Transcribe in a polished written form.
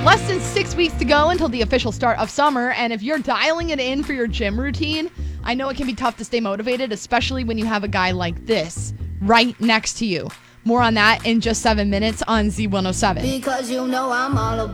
Less than 6 weeks to go until the official start of summer, and if you're dialing it in for your gym routine, I know it can be tough to stay motivated, especially when you have a guy like this right next to you. More on that in just 7 minutes on Z107. Because you know I'm all about